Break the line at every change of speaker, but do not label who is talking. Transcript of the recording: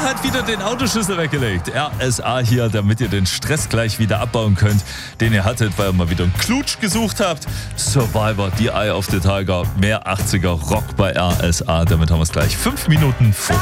hat wieder den Autoschlüssel weggelegt. RSA hier, damit ihr den Stress gleich wieder abbauen könnt, den ihr hattet, weil ihr mal wieder einen Klutsch gesucht habt. Survivor, die Eye of the Tiger, mehr 80er Rock bei RSA. Damit haben wir es gleich 5 Minuten vor